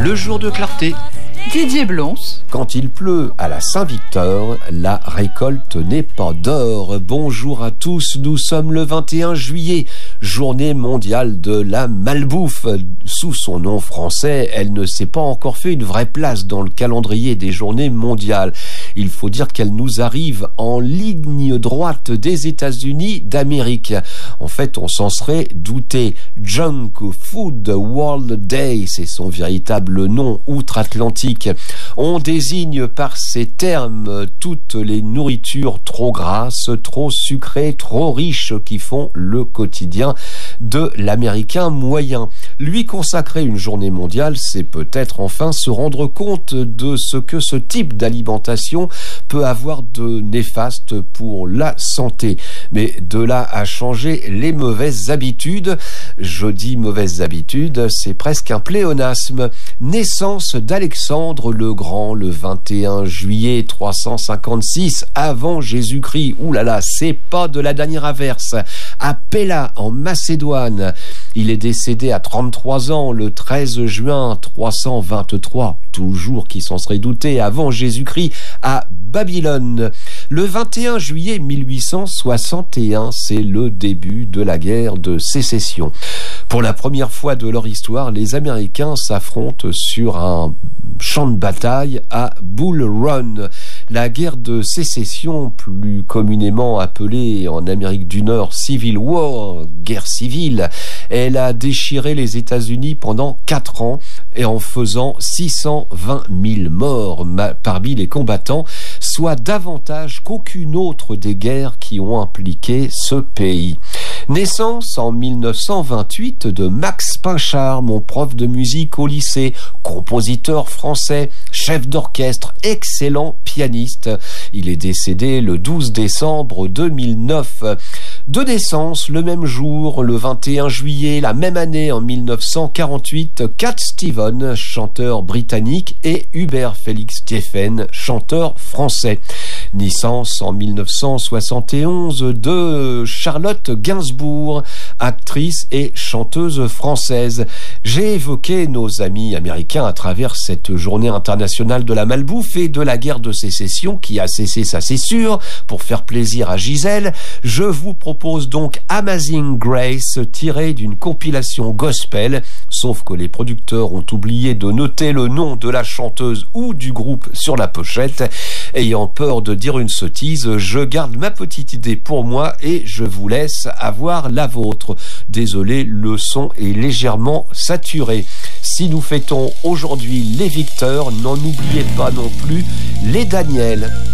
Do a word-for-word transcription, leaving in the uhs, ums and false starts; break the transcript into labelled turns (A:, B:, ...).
A: Le jour de clarté.
B: Didier Blons.
C: Quand il pleut à la Saint-Victor, la récolte n'est pas d'or. Bonjour à tous, nous sommes le vingt et un juillet, journée mondiale de la malbouffe. Sous son nom français, elle ne s'est pas encore fait une vraie place dans le calendrier des journées mondiales. Il faut dire qu'elle nous arrive en ligne droite des États-Unis d'Amérique. En fait, on s'en serait douté. Junk Food World Day, c'est son véritable nom outre-Atlantique. On désigne par ces termes toutes les nourritures trop grasses, trop sucrées, trop riches qui font le quotidien de l'Américain moyen. Lui consacrer une journée mondiale, c'est peut-être enfin se rendre compte de ce que ce type d'alimentation peut avoir de néfaste pour la santé. Mais de là à changer les mauvaises habitudes, je dis mauvaises habitudes, c'est presque un pléonasme. Naissance d'Alexandre le Grand le vingt et un juillet trois cent cinquante-six avant Jésus-Christ. Ouh là là, c'est pas de la dernière averse. À Pella, en Macédoine. Il est décédé à trente-trois ans le treize juin trois cent vingt-trois, toujours qui s'en serait douté, avant Jésus-Christ, à Babylone. Le vingt et un juillet mille huit cent soixante et un, c'est le début de la guerre de sécession. Pour la première fois de leur histoire, les Américains s'affrontent sur un champ de bataille à Bull Run. La guerre de sécession, plus communément appelée en Amérique du Nord Civil War, guerre civile, elle a déchiré les États-Unis pendant quatre ans et en faisant six cent vingt mille morts parmi les combattants, soit davantage qu'aucune autre des guerres qui ont impliqué ce pays. Naissance en mille neuf cent vingt-huit de Max Pinchard, mon prof de musique au lycée, compositeur français, chef d'orchestre, excellent pianiste. Il est décédé le douze décembre deux mille neuf. De naissance, le même jour, le vingt et un juillet, la même année, en mille neuf cent quarante-huit, Cat Stevens, chanteur britannique, et Hubert Félix Stephen, chanteur français. Naissance en mille neuf cent soixante et onze de Charlotte Gainsbourg, actrice et chanteuse française. J'ai évoqué nos amis américains à travers cette journée internationale de la malbouffe et de la guerre de sécession qui a cessé, ça c'est sûr, pour faire plaisir à Gisèle. Je vous propose donc Amazing Grace, tiré d'une compilation gospel, sauf que les producteurs ont oublié de noter le nom de la chanteuse ou du groupe sur la pochette. Ayant peur de dire une sottise, je garde ma petite idée pour moi et je vous laisse avoir la vôtre. Désolé, le son est légèrement saturé. Si nous fêtons aujourd'hui les Victeurs, n'en oubliez pas non plus les Daniel.